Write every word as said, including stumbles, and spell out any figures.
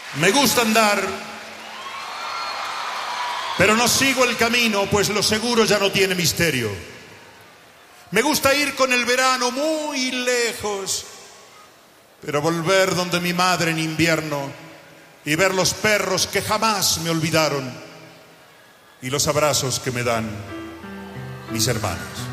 Me gusta andar, pero no sigo el camino, pues lo seguro ya no tiene misterio. Me gusta ir con el verano muy lejos, pero volver donde mi madre en invierno y ver los perros que jamás me olvidaron y los abrazos que me dan mis hermanos.